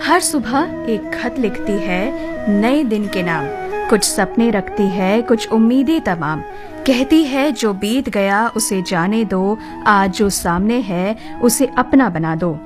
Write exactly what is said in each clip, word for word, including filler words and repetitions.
हर सुबह एक खत लिखती है नए दिन के नाम, कुछ सपने रखती है, कुछ उम्मीदें तमाम। कहती है जो बीत गया उसे जाने दो, आज जो सामने है उसे अपना बना दो।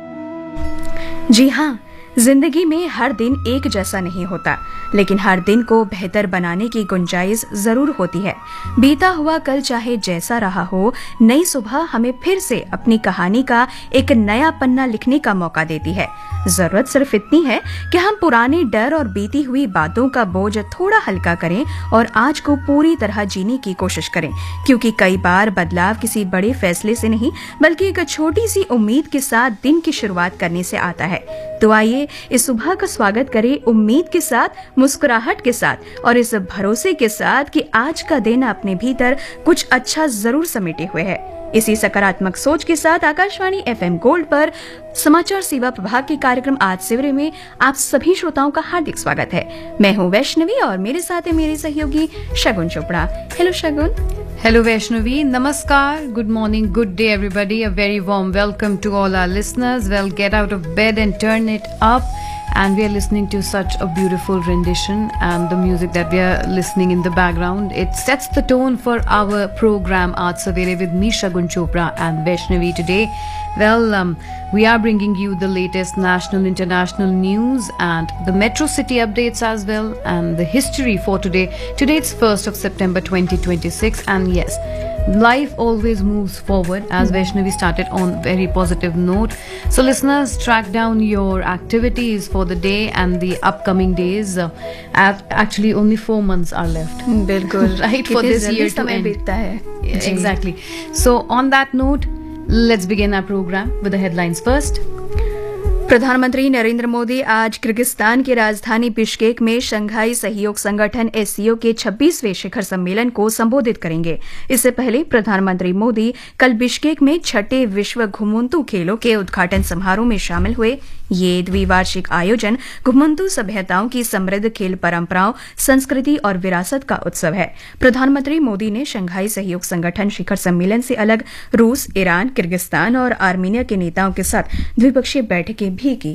जी हाँ, जिंदगी में हर दिन एक जैसा नहीं होता, लेकिन हर दिन को बेहतर बनाने की गुंजाइश जरूर होती है। बीता हुआ कल चाहे जैसा रहा हो, नई सुबह हमें फिर से अपनी कहानी का एक नया पन्ना लिखने का मौका देती है। जरूरत सिर्फ इतनी है कि हम पुराने डर और बीती हुई बातों का बोझ थोड़ा हल्का करें और आज को पूरी तरह जीने की कोशिश करें, क्योंकि कई बार बदलाव किसी बड़े फैसले से नहीं बल्कि एक छोटी सी उम्मीद के साथ दिन की शुरुआत करने से आता है। तो आइए इस सुबह का स्वागत करें उम्मीद के साथ, मुस्कुराहट के साथ और इस भरोसे के साथ कि आज का दिन अपने भीतर कुछ अच्छा जरूर समेटे हुए है। इसी सकारात्मक सोच के साथ आकाशवाणी एफएम गोल्ड पर समाचार सेवा प्रभाग के कार्यक्रम आज सवेरे में आप सभी श्रोताओं का हार्दिक स्वागत है। मैं हूँ वैष्णवी और मेरे साथ है मेरी सहयोगी शगुन Chopra. Hello Shagun. Hello Vaishnavi, Namaskar, good morning, good day everybody, a very warm welcome to all our listeners. Well, get out of bed and turn it up, and we are listening to such a beautiful rendition, and the music that we are listening in the background, it sets the tone for our program Aaj Savere with me Shagun Chopra and Vaishnavi today. Well, um, we are bringing you the latest national, international news and the metro city updates as well, and the history for today. Today it's first of September twenty twenty-six, and yes, life always moves forward, as Vaishnavi started on very positive note. So listeners, track down your activities for the day and the upcoming days. Uh, actually, only four months are left. बिल्कुल right, for this year to end. बीतता है। Yeah, exactly. So on that note, let's begin our program with the headlines first. प्रधानमंत्री नरेंद्र मोदी आज Kyrgyzstan की राजधानी Bishkek में Shanghai सहयोग संगठन एससीओ के छब्बीसवें शिखर सम्मेलन को संबोधित करेंगे। इससे पहले प्रधानमंत्री मोदी कल बिश्केक में छठे विश्व घुमंतू खेलों के उद्घाटन समारोह में शामिल हुए। ये द्विवार्षिक आयोजन घुमंतू सभ्यताओं की समृद्ध खेल परंपराओं, संस्कृति और विरासत का उत्सव है। प्रधानमंत्री मोदी ने शंघाई सहयोग संगठन शिखर सम्मेलन से अलग रूस, ईरान, किर्गिस्तान और आर्मीनिया के नेताओं के साथ द्विपक्षीय बैठकें भी की।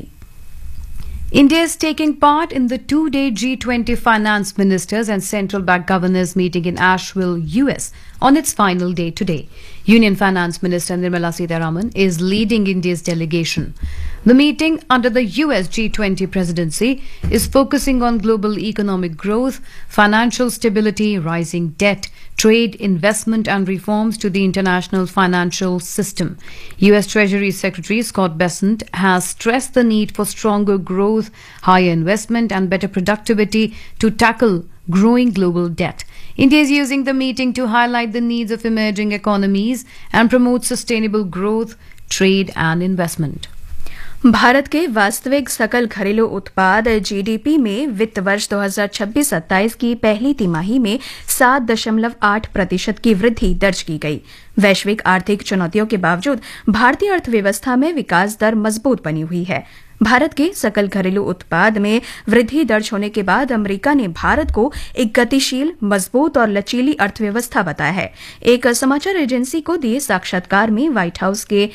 India is taking part in the two-day G twenty finance ministers and central bank governors meeting in Asheville, U S on its final day today. Union Finance Minister Nirmala Sitharaman is leading India's delegation. The meeting under the U S G twenty presidency is focusing on global economic growth, financial stability, rising debt, trade, investment and reforms to the international financial system. U S Treasury Secretary Scott Bessent has stressed the need for stronger growth, higher investment and better productivity to tackle growing global debt. India is using the meeting to highlight the needs of emerging economies and promote sustainable growth, trade and investment. Bharat के वास्तविक सकल घरेलू उत्पाद GDP में वित्त वर्ष दो हज़ार छब्बीस सत्ताईस की पहली तिमाही में सात दशमलव आठ प्रतिशत की वृद्धि दर्ज की गई। वैश्विक आर्थिक चुनौतियों के बावजूद भारतीय अर्थव्यवस्था में विकास दर मजबूत बनी हुई है। भारत के सकल घरेलू उत्पाद में वृद्धि दर्ज होने के बाद अमेरिका ने भारत को एक गतिशील, मजबूत और लचीली अर्थव्यवस्था बताया है। एक समाचार एजेंसी को दिए साक्षात्कार में व्हाइट हाउस के